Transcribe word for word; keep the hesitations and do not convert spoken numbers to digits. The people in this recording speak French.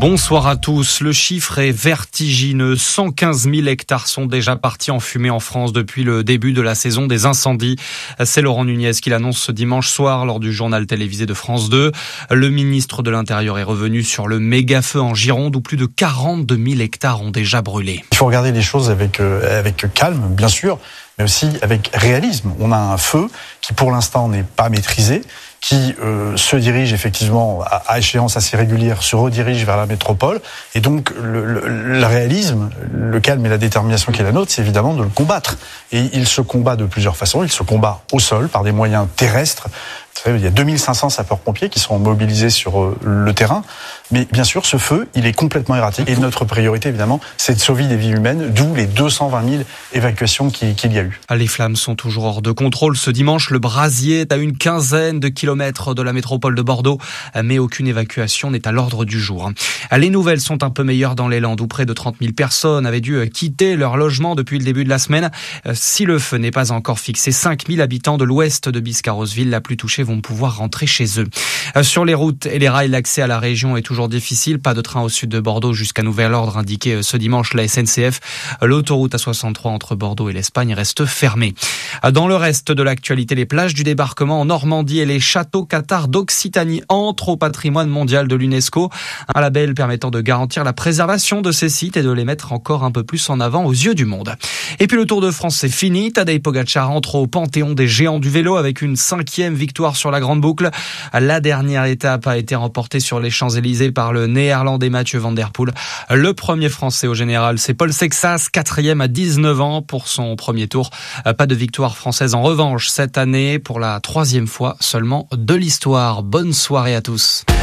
Bonsoir à tous. Le chiffre est vertigineux. cent quinze mille hectares sont déjà partis en fumée en France depuis le début de la saison des incendies. C'est Laurent Nunez qui l'annonce ce dimanche soir lors du journal télévisé de France deux. Le ministre de l'Intérieur est revenu sur le méga-feu en Gironde où plus de quarante-deux mille hectares ont déjà brûlé. Il faut regarder les choses avec, euh, avec calme, bien sûr, mais aussi avec réalisme. On a un feu qui, pour l'instant, n'est pas maîtrisé, qui euh, se dirige effectivement à, à échéance assez régulière, se redirige vers la métropole. Et donc, le, le, le réalisme, le calme et la détermination qui est la nôtre, c'est évidemment de le combattre. Et il se combat de plusieurs façons. Il se combat au sol, par des moyens terrestres. Vous savez, il y a deux mille cinq cents sapeurs-pompiers qui sont mobilisés sur euh, le terrain. Mais bien sûr, ce feu, il est complètement erratique. Et notre priorité, évidemment, c'est de sauver des vies humaines, d'où les deux cent vingt mille évacuations qu'il, qu'il y a eu. Les flammes sont toujours hors de contrôle. Ce dimanche, le brasier est à une quinzaine de kilomètres de la métropole de Bordeaux, mais aucune évacuation n'est à l'ordre du jour. Les nouvelles sont un peu meilleures dans les Landes, où près de trente mille personnes avaient dû quitter leur logement depuis le début de la semaine. Si le feu n'est pas encore fixé, cinq mille habitants de l'ouest de Biscarrosseville, la plus touchée, vont pouvoir rentrer chez eux. Sur les routes et les rails, l'accès à la région est toujours difficile. Pas de train au sud de Bordeaux jusqu'à nouvel ordre, indiqué ce dimanche la S N C F. L'autoroute A soixante-trois entre Bordeaux et l'Espagne reste fermée. Dans le reste de l'actualité, les plages du débarquement en Normandie et les châteaux cathares d'Occitanie entrent au patrimoine mondial de l'UNESCO. Un label permettant de garantir la préservation de ces sites et de les mettre encore un peu plus en avant aux yeux du monde. Et puis le Tour de France, c'est fini. Tadej Pogačar entre au panthéon des géants du vélo avec une cinquième victoire sur la grande boucle. La dernière étape a été remportée sur les Champs-Élysées par le néerlandais Mathieu Van Der Poel. Le premier français au général, c'est Paul Sexas, quatrième à dix-neuf ans pour son premier tour. Pas de victoire française en revanche cette année pour la troisième fois seulement de l'histoire. Bonne soirée à tous.